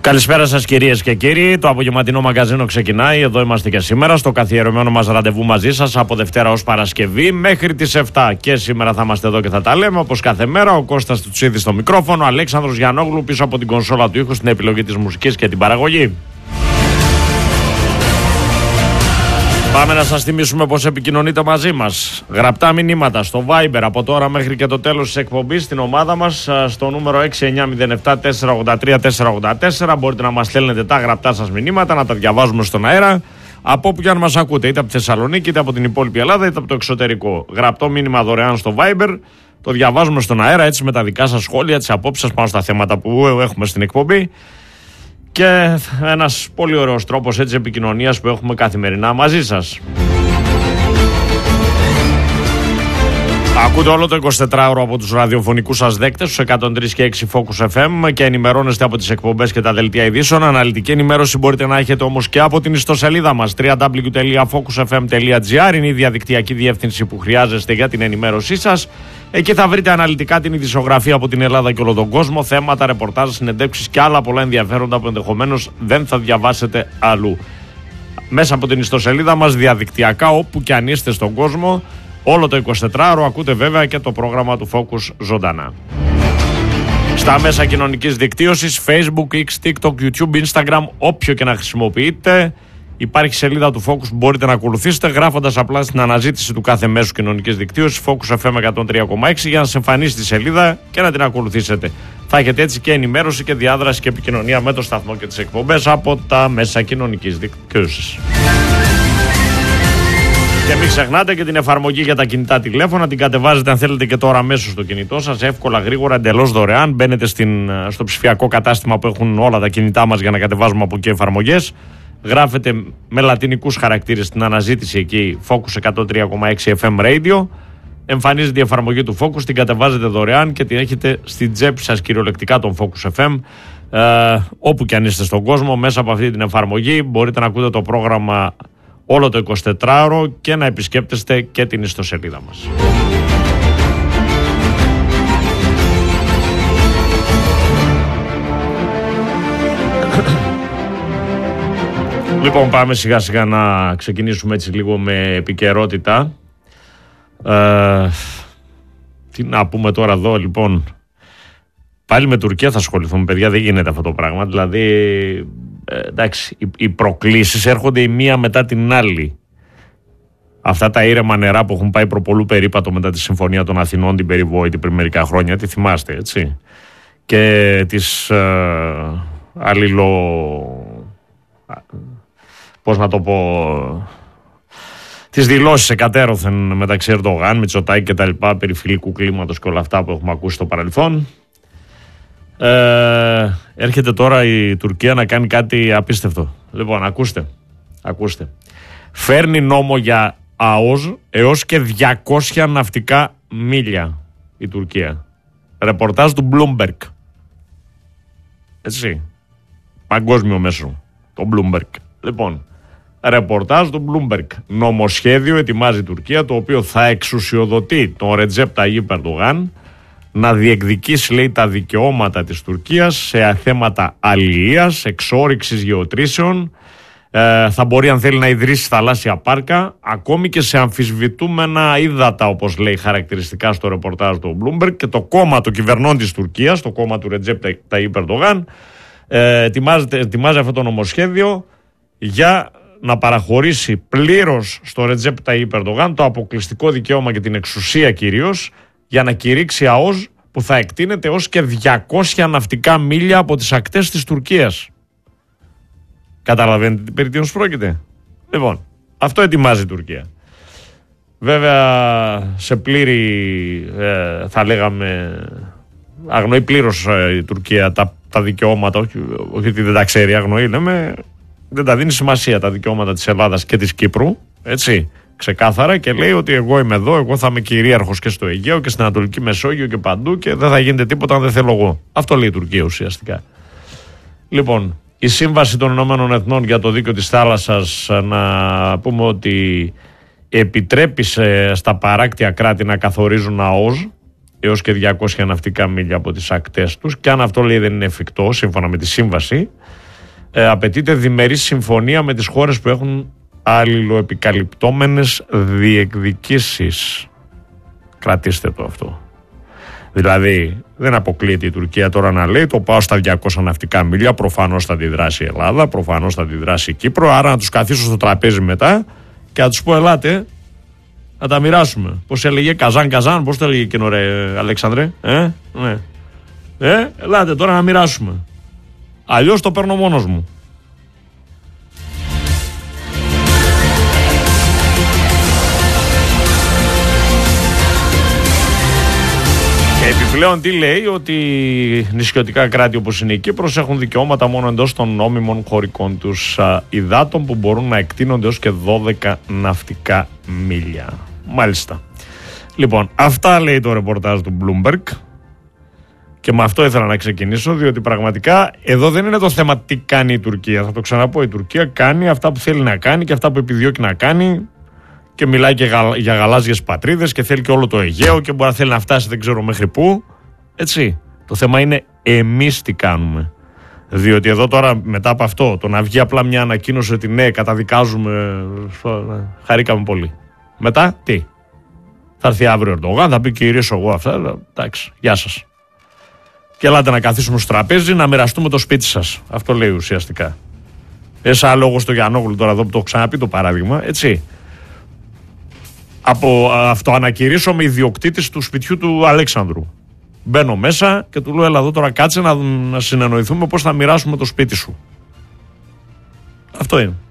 Καλησπέρα σας κυρίες και κύριοι. Το απογευματινό μαγκαζίνο ξεκινάει. Εδώ είμαστε και σήμερα στο καθιερωμένο μας ραντεβού μαζί σας από Δευτέρα ως Παρασκευή μέχρι τις 7. Και σήμερα θα είμαστε εδώ και θα τα λέμε όπως κάθε μέρα. Ο Κώστας Τουτσίδης στο μικρόφωνο, ο Αλέξανδρος Γιαννόγλου πίσω από την κονσόλα του ήχου στην επιλογή της μουσικής και την παραγωγή. Πάμε να σας θυμίσουμε πως επικοινωνείτε μαζί μας. Γραπτά μηνύματα στο Viber από τώρα μέχρι και το τέλος της εκπομπής στην ομάδα μας στο νούμερο 6907-483-484. Μπορείτε να μας στέλνετε τα γραπτά σας μηνύματα, να τα διαβάζουμε στον αέρα από όπου και αν μας ακούτε, είτε από τη Θεσσαλονίκη, είτε από την υπόλοιπη Ελλάδα, είτε από το εξωτερικό. Γραπτό μήνυμα δωρεάν στο Viber, το διαβάζουμε στον αέρα έτσι με τα δικά σας σχόλια, τις απόψεις σας πάνω στα θέματα που έχουμε στην εκπομπή. Και ένας πολύ ωραίος τρόπος έτσι επικοινωνίας που έχουμε καθημερινά μαζί σας. Ακούτε όλο το 24ωρο από τους ραδιοφωνικούς σας δέκτες, τους 103 και 6 Focus FM και ενημερώνεστε από τις εκπομπές και τα δελτία ειδήσεων. Αναλυτική ενημέρωση μπορείτε να έχετε όμως και από την ιστοσελίδα μας www.focusfm.gr. Είναι η διαδικτυακή διεύθυνση που χρειάζεστε για την ενημέρωσή σας. Εκεί θα βρείτε αναλυτικά την ειδησιογραφία από την Ελλάδα και όλο τον κόσμο, θέματα, ρεπορτάζ, συνεντεύξεις και άλλα πολλά ενδιαφέροντα που ενδεχομένως δεν θα διαβάσετε αλλού. Μέσα από την ιστοσελίδα μας διαδικτυακά, όπου και αν είστε στον κόσμο, όλο το 24ωρο ακούτε βέβαια και το πρόγραμμα του Focus ζωντανά. Στα μέσα κοινωνικής δικτύωσης, Facebook, X, TikTok, YouTube, Instagram, όποιο και να χρησιμοποιείτε, υπάρχει σελίδα του Focus που μπορείτε να ακολουθήσετε γράφοντας απλά στην αναζήτηση του κάθε μέσου κοινωνικής δικτύωσης Focus FM 103,6 για να σε εμφανίσει τη σελίδα και να την ακολουθήσετε. Θα έχετε έτσι και ενημέρωση και διάδραση και επικοινωνία με το σταθμό και τις εκπομπές από τα μέσα κοινωνικής δικτύωσης. Και μην ξεχνάτε και την εφαρμογή για τα κινητά τηλέφωνα. Την κατεβάζετε αν θέλετε και τώρα αμέσως στο κινητό σας. Εύκολα, γρήγορα, εντελώς δωρεάν. Μπαίνετε στο ψηφιακό κατάστημα που έχουν όλα τα κινητά μας για να κατεβάζουμε από εκεί εφαρμογές. Γράφετε με λατινικούς χαρακτήρες στην αναζήτηση εκεί Focus 103,6 FM Radio. Εμφανίζεται η εφαρμογή του Focus, την κατεβάζετε δωρεάν και την έχετε στην τσέπη σας κυριολεκτικά τον Focus FM. Όπου και αν είστε στον κόσμο, μέσα από αυτή την εφαρμογή μπορείτε να ακούτε το πρόγραμμα όλο το 24ωρο και να επισκέπτεστε και την ιστοσελίδα μας. Λοιπόν, πάμε σιγά σιγά να ξεκινήσουμε έτσι λίγο με επικαιρότητα. Τι να πούμε τώρα εδώ, λοιπόν. Πάλι με Τουρκία θα ασχοληθούμε, παιδιά, δεν γίνεται αυτό το πράγμα. Δηλαδή, εντάξει, οι προκλήσεις έρχονται η μία μετά την άλλη. Αυτά τα ήρεμα νερά που έχουν πάει προπολού περίπατο μετά τη Συμφωνία των Αθηνών, την περιβόητη πριν μερικά χρόνια, τη θυμάστε, έτσι. Και τις πώς να το πω, τις δηλώσεις εκατέρωθεν μεταξύ Ερντογάν, Μητσοτάκη και τα λοιπά περί φιλικού κλίματος και όλα αυτά που έχουμε ακούσει στο παρελθόν. Έρχεται τώρα η Τουρκία να κάνει κάτι απίστευτο. Λοιπόν, ακούστε. Φέρνει νόμο για ΑΟΣ έως και 200 ναυτικά μίλια η Τουρκία. Ρεπορτάζ του Bloomberg. Έτσι. Παγκόσμιο μέσο. Το Bloomberg. Λοιπόν, ρεπορτάζ του Bloomberg. Νομοσχέδιο ετοιμάζει η Τουρκία, το οποίο θα εξουσιοδοτεί τον Ρετζέπ Ταγίπ Ερντογάν να διεκδικήσει, λέει, τα δικαιώματα της Τουρκίας σε θέματα αλληλείας, εξόρυξης γεωτρήσεων. Θα μπορεί, αν θέλει, να ιδρύσει θαλάσσια πάρκα, ακόμη και σε αμφισβητούμενα ύδατα, όπως λέει χαρακτηριστικά στο ρεπορτάζ του Bloomberg. Και το κόμμα των κυβερνών της Τουρκίας, το κόμμα του Ρετζέπ Ταγίπ Ερντογάν, ετοιμάζει αυτό το νομοσχέδιο για να παραχωρήσει πλήρως στο Ρετζέπ Ταγίπ Ερντογάν το αποκλειστικό δικαίωμα και την εξουσία κυρίως για να κηρύξει ΑΟΣ που θα εκτείνεται ως και 200 ναυτικά μίλια από τις ακτές της Τουρκίας. Καταλαβαίνετε περί τίνος πρόκειται? Λοιπόν, αυτό ετοιμάζει η Τουρκία. Βέβαια σε πλήρη, θα λέγαμε, αγνοεί πλήρως η Τουρκία τα δικαιώματα, όχι ότι δεν τα ξέρει, αγνοεί, λέμε, δεν τα δίνει σημασία τα δικαιώματα της Ελλάδας και της Κύπρου, έτσι, ξεκάθαρα, και λέει ότι εγώ είμαι εδώ, εγώ θα είμαι κυρίαρχος και στο Αιγαίο και στην Ανατολική Μεσόγειο και παντού και δεν θα γίνεται τίποτα αν δεν θέλω εγώ. Αυτό λέει η Τουρκία ουσιαστικά. Λοιπόν, η Σύμβαση των Ηνωμένων Εθνών για το Δίκαιο της Θάλασσας, να πούμε ότι επιτρέπει στα παράκτια κράτη να καθορίζουν ΑΟΣ έως και 200 ναυτικά μίλια από τις ακτές τους, και αν αυτό, λέει, δεν είναι εφικτό σύμφωνα με τη σύμβαση, απαιτείται διμερή συμφωνία με τις χώρες που έχουν αλληλοεπικαλυπτόμενες διεκδικήσεις. Κρατήστε το αυτό. Δηλαδή δεν αποκλείεται η Τουρκία τώρα να λέει το πάω στα 200 ναυτικά μίλια, προφανώς θα αντιδράσει η Ελλάδα, προφανώς θα αντιδράσει η Κύπρο, άρα να τους καθίσω στο τραπέζι μετά και να τους πω ελάτε να τα μοιράσουμε. Πώς έλεγε Καζάν, πώς το έλεγε εκείνο, ρε Αλέξανδρε, ναι. Ελάτε τώρα να μοιράσουμε. Αλλιώς το παίρνω μόνος μου. Επιπλέον τι λέει, ότι νησιωτικά κράτη όπως είναι η Κύπρος έχουν δικαιώματα μόνο εντός των νόμιμων χωρικών τους υδάτων που μπορούν να εκτείνονται έως και 12 ναυτικά μίλια. Μάλιστα. Λοιπόν, αυτά λέει το ρεπορτάζ του Bloomberg και με αυτό ήθελα να ξεκινήσω, διότι πραγματικά εδώ δεν είναι το θέμα τι κάνει η Τουρκία. Θα το ξαναπώ, η Τουρκία κάνει αυτά που θέλει να κάνει και αυτά που επιδιώκει να κάνει. Και μιλάει και για γαλάζιες πατρίδες και θέλει και όλο το Αιγαίο και μπορεί να θέλει να φτάσει δεν ξέρω μέχρι πού. Έτσι. Το θέμα είναι εμείς τι κάνουμε. Διότι εδώ τώρα μετά από αυτό το να βγει απλά μια ανακοίνωση ότι ναι, καταδικάζουμε, χαρήκαμε πολύ. Μετά τι. Θα έρθει αύριο ο Ερντογάν, θα πει κυρίως εγώ αυτά. Εντάξει, γεια σας. Και ελάτε να καθίσουμε στο τραπέζι να μοιραστούμε το σπίτι σας. Αυτό λέει ουσιαστικά. Σαν λόγο στο Γιαννόγλου τώρα εδώ που το έχω ξαναπεί το παράδειγμα, έτσι. Από αυτό ανακηρύσσομαι ιδιοκτήτης του σπιτιού του Αλέξανδρου. Μπαίνω μέσα και του λέω έλα εδώ τώρα κάτσε να συνεννοηθούμε πώς θα μοιράσουμε το σπίτι σου. Αυτό είναι.